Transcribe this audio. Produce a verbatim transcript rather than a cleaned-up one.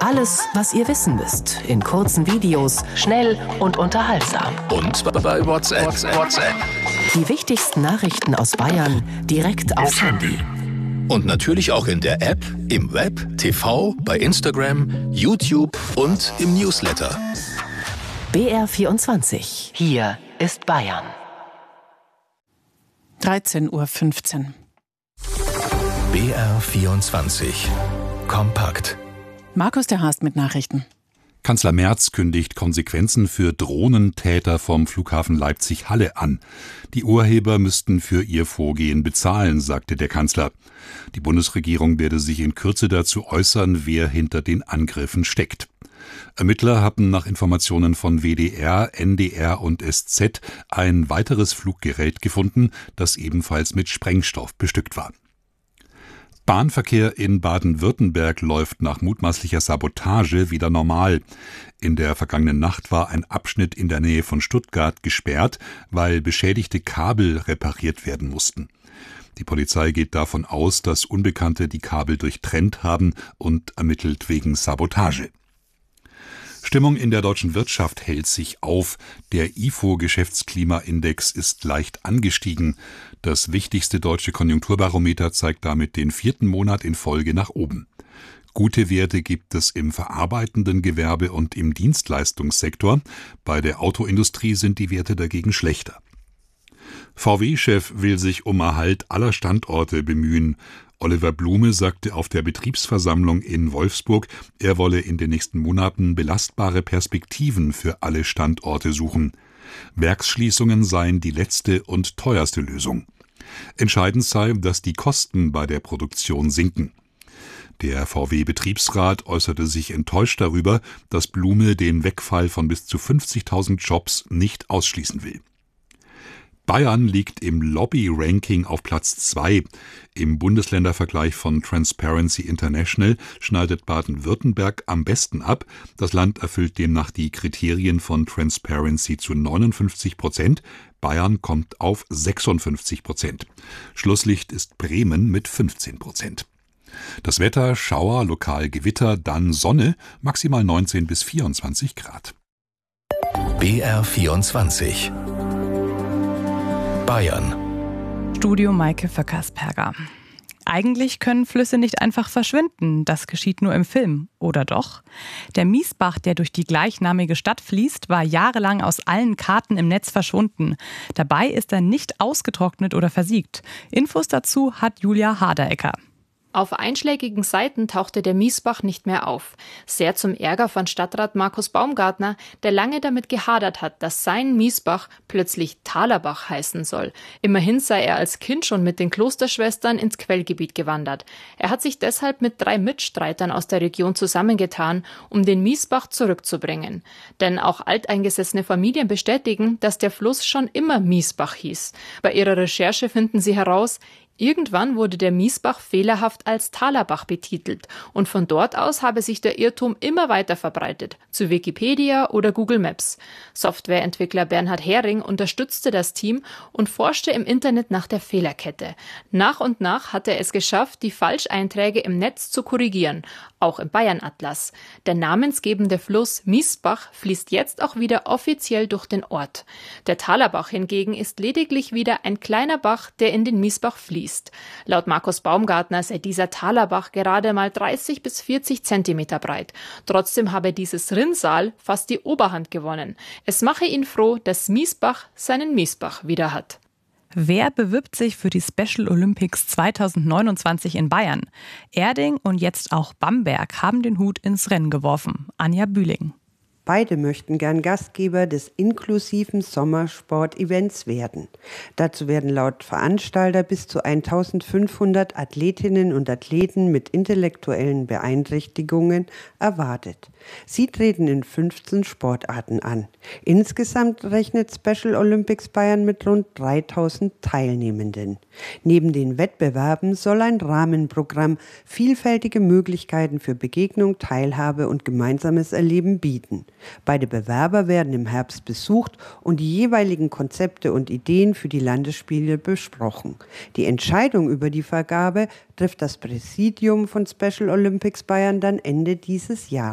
Alles, was ihr wissen müsst, in kurzen Videos, schnell und unterhaltsam. Und bei WhatsApp. WhatsApp. Die wichtigsten Nachrichten aus Bayern direkt aufs Handy. Und natürlich auch in der App, im Web, T V, bei Instagram, YouTube und im Newsletter. B R vierundzwanzig. Hier ist Bayern. dreizehn Uhr fünfzehn. B R vierundzwanzig. Kompakt. Markus der Haast mit Nachrichten. Kanzler Merz kündigt Konsequenzen für Drohnentäter vom Flughafen Leipzig-Halle an. Die Urheber müssten für ihr Vorgehen bezahlen, sagte der Kanzler. Die Bundesregierung werde sich in Kürze dazu äußern, wer hinter den Angriffen steckt. Ermittler haben nach Informationen von W D R, N D R und S Z ein weiteres Fluggerät gefunden, das ebenfalls mit Sprengstoff bestückt war. Bahnverkehr in Baden-Württemberg läuft nach mutmaßlicher Sabotage wieder normal. In der vergangenen Nacht war ein Abschnitt in der Nähe von Stuttgart gesperrt, weil beschädigte Kabel repariert werden mussten. Die Polizei geht davon aus, dass Unbekannte die Kabel durchtrennt haben und ermittelt wegen Sabotage. Stimmung in der deutschen Wirtschaft hält sich auf. Der I F O-Geschäftsklimaindex ist leicht angestiegen. Das wichtigste deutsche Konjunkturbarometer zeigt damit den vierten Monat in Folge nach oben. Gute Werte gibt es im verarbeitenden Gewerbe und im Dienstleistungssektor. Bei der Autoindustrie sind die Werte dagegen schlechter. V W-Chef will sich um Erhalt aller Standorte bemühen. Oliver Blume sagte auf der Betriebsversammlung in Wolfsburg, er wolle in den nächsten Monaten belastbare Perspektiven für alle Standorte suchen. Werksschließungen seien die letzte und teuerste Lösung. Entscheidend sei, dass die Kosten bei der Produktion sinken. Der V W-Betriebsrat äußerte sich enttäuscht darüber, dass Blume den Wegfall von bis zu fünfzigtausend Jobs nicht ausschließen will. Bayern liegt im Lobby-Ranking auf Platz zwei. Im Bundesländervergleich von Transparency International schneidet Baden-Württemberg am besten ab. Das Land erfüllt demnach die Kriterien von Transparency zu neunundfünfzig Prozent. Bayern kommt auf sechsundfünfzig Prozent. Schlusslicht ist Bremen mit fünfzehn Prozent. Das Wetter, Schauer, lokal Gewitter, dann Sonne, maximal neunzehn bis vierundzwanzig Grad. B R vierundzwanzig. Bayern. Studio Maike Vöckersperger. Eigentlich können Flüsse nicht einfach verschwinden. Das geschieht nur im Film. Oder doch? Der Miesbach, der durch die gleichnamige Stadt fließt, war jahrelang aus allen Karten im Netz verschwunden. Dabei ist er nicht ausgetrocknet oder versiegt. Infos dazu hat Julia Harderecker. Auf einschlägigen Seiten tauchte der Miesbach nicht mehr auf. Sehr zum Ärger von Stadtrat Markus Baumgartner, der lange damit gehadert hat, dass sein Miesbach plötzlich Talerbach heißen soll. Immerhin sei er als Kind schon mit den Klosterschwestern ins Quellgebiet gewandert. Er hat sich deshalb mit drei Mitstreitern aus der Region zusammengetan, um den Miesbach zurückzubringen. Denn auch alteingesessene Familien bestätigen, dass der Fluss schon immer Miesbach hieß. Bei ihrer Recherche finden sie heraus, irgendwann wurde der Miesbach fehlerhaft als Talerbach betitelt und von dort aus habe sich der Irrtum immer weiter verbreitet, zu Wikipedia oder Google Maps. Softwareentwickler Bernhard Hering unterstützte das Team und forschte im Internet nach der Fehlerkette. Nach und nach hat er es geschafft, die Falscheinträge im Netz zu korrigieren, auch im Bayern-Atlas. Der namensgebende Fluss Miesbach fließt jetzt auch wieder offiziell durch den Ort. Der Talerbach hingegen ist lediglich wieder ein kleiner Bach, der in den Miesbach fließt. Laut Markus Baumgartner sei dieser Talerbach gerade mal dreißig bis vierzig Zentimeter breit. Trotzdem habe dieses Rinnsal fast die Oberhand gewonnen. Es mache ihn froh, dass Miesbach seinen Miesbach wieder hat. Wer bewirbt sich für die Special Olympics zweitausendneunundzwanzig in Bayern? Erding und jetzt auch Bamberg haben den Hut ins Rennen geworfen. Anja Bühling. Beide möchten gern Gastgeber des inklusiven Sommersport-Events werden. Dazu werden laut Veranstalter bis zu eintausendfünfhundert Athletinnen und Athleten mit intellektuellen Beeinträchtigungen erwartet. Sie treten in fünfzehn Sportarten an. Insgesamt rechnet Special Olympics Bayern mit rund dreitausend Teilnehmenden. Neben den Wettbewerben soll ein Rahmenprogramm vielfältige Möglichkeiten für Begegnung, Teilhabe und gemeinsames Erleben bieten. Beide Bewerber werden im Herbst besucht und die jeweiligen Konzepte und Ideen für die Landesspiele besprochen. Die Entscheidung über die Vergabe trifft das Präsidium von Special Olympics Bayern dann Ende dieses Jahres.